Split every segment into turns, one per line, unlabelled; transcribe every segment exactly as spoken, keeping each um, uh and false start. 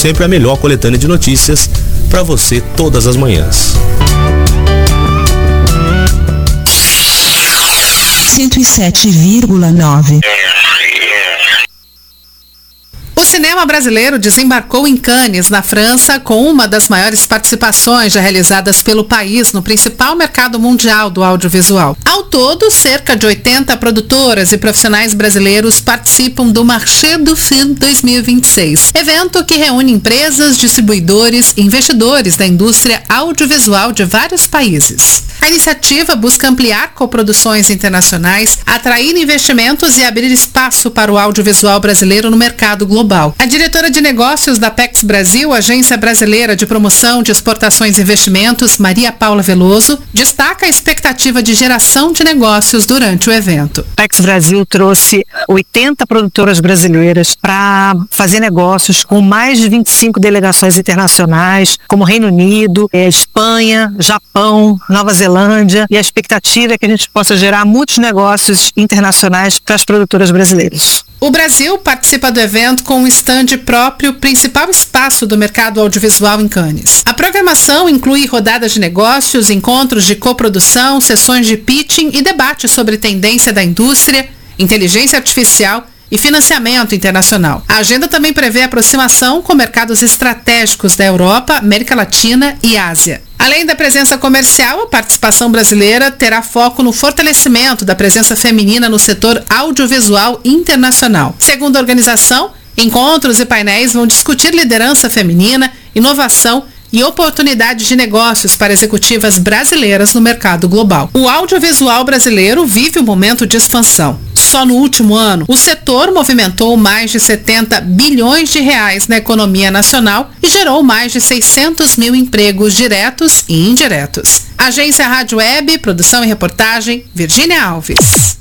sempre a melhor coletânea de notícias para você todas as manhãs.
cento e sete vírgula nove.
O cinema brasileiro desembarcou em Cannes, na França, com uma das maiores participações já realizadas pelo país no principal mercado mundial do audiovisual. Ao todo, cerca de oitenta produtoras e profissionais brasileiros participam do Marché du Film dois mil e vinte e seis, evento que reúne empresas, distribuidores e investidores da indústria audiovisual de vários países. A iniciativa busca ampliar coproduções internacionais, atrair investimentos e abrir espaço para o audiovisual brasileiro no mercado global. A diretora de negócios da Pex Brasil, Agência Brasileira de Promoção de Exportações e Investimentos, Maria Paula Veloso, destaca a expectativa de geração de negócios durante o evento.
A Pex Brasil trouxe oitenta produtoras brasileiras para fazer negócios com mais de vinte e cinco delegações internacionais, como Reino Unido, Espanha, Japão, Nova Zelândia, e a expectativa é que a gente possa gerar muitos negócios internacionais para as produtoras brasileiras.
O Brasil participa do evento com um estande próprio, principal espaço do mercado audiovisual em Cannes. A programação inclui rodadas de negócios, encontros de coprodução, sessões de pitching e debates sobre tendência da indústria, inteligência artificial e financiamento internacional. A agenda também prevê aproximação com mercados estratégicos da Europa, América Latina e Ásia. Além da presença comercial, a participação brasileira terá foco no fortalecimento da presença feminina no setor audiovisual internacional. Segundo a organização, encontros e painéis vão discutir liderança feminina, inovação e oportunidades de negócios para executivas brasileiras no mercado global. O audiovisual brasileiro vive um momento de expansão. Só no último ano, o setor movimentou mais de setenta bilhões de reais na economia nacional e gerou mais de seiscentos mil empregos diretos e indiretos. Agência Rádio Web, produção e reportagem, Virgínia Alves.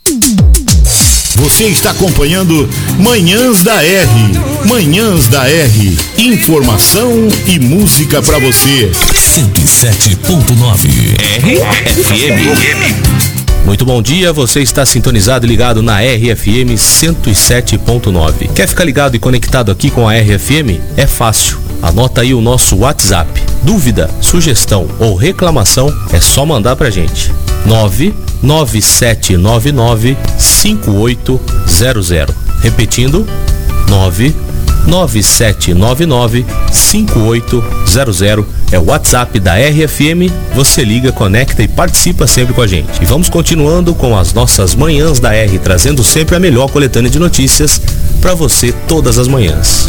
Você está acompanhando Manhãs da R. Manhãs da R. Informação e música para você.
cento e sete ponto nove R F M.
Muito bom dia, você está sintonizado e ligado na R F M cento e sete ponto nove. Quer ficar ligado e conectado aqui com a R F M? É fácil. Anota aí o nosso WhatsApp. Dúvida, sugestão ou reclamação é só mandar pra gente. nove nove sete nove nove cinco oito zero zero. Repetindo, nove nove sete nove nove cinco oito zero zero é o WhatsApp da R F M. Você liga, conecta e participa sempre com a gente. E vamos continuando com as nossas Manhãs da R, trazendo sempre a melhor coletânea de notícias para você todas as manhãs.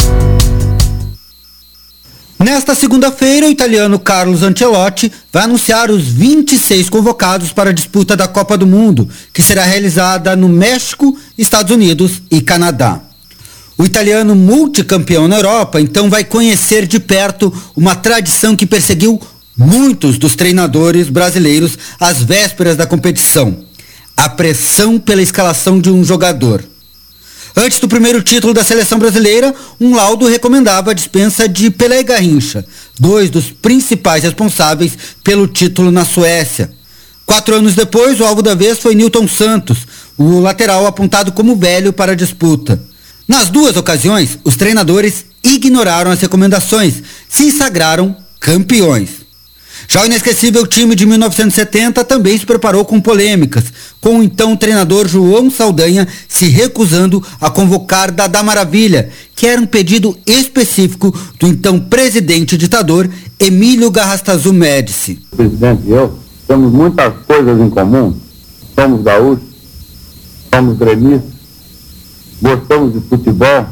Nesta segunda-feira, o italiano Carlo Ancelotti vai anunciar os vinte e seis convocados para a disputa da Copa do Mundo, que será realizada no México, Estados Unidos e Canadá. O italiano multicampeão na Europa, então, vai conhecer de perto uma tradição que perseguiu muitos dos treinadores brasileiros às vésperas da competição: a pressão pela escalação de um jogador. Antes do primeiro título da seleção brasileira, um laudo recomendava a dispensa de Pelé e Garrincha, dois dos principais responsáveis pelo título na Suécia. Quatro anos depois, o alvo da vez foi Nilton Santos, o lateral apontado como velho para a disputa. Nas duas ocasiões, os treinadores ignoraram as recomendações, se sagraram campeões. Já o inesquecível time de mil novecentos e setenta também se preparou com polêmicas, com o então treinador João Saldanha se recusando a convocar Dadá Maravilha, que era um pedido específico do então presidente ditador Emílio Garrastazu Médici.
O presidente e eu temos muitas coisas em comum. Somos gaúchos, somos gremistas, gostamos de futebol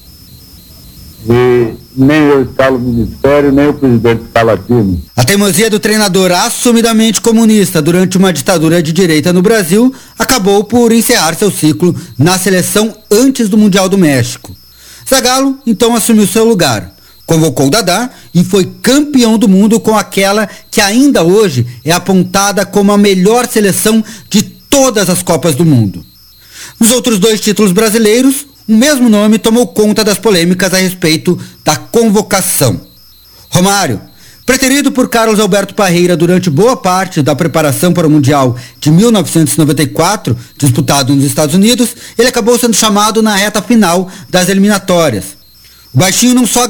e nem eu escalo ministério, nem o presidente escala time.
A teimosia do treinador assumidamente comunista durante uma ditadura de direita no Brasil acabou por encerrar seu ciclo na seleção antes do Mundial do México. Zagallo então assumiu seu lugar, convocou Dadá e foi campeão do mundo com aquela que ainda hoje é apontada como a melhor seleção de todas as Copas do Mundo. Nos outros dois títulos brasileiros, o mesmo nome tomou conta das polêmicas a respeito da convocação. Romário, preterido por Carlos Alberto Parreira durante boa parte da preparação para o Mundial de mil novecentos e noventa e quatro, disputado nos Estados Unidos, ele acabou sendo chamado na reta final das eliminatórias. O baixinho não só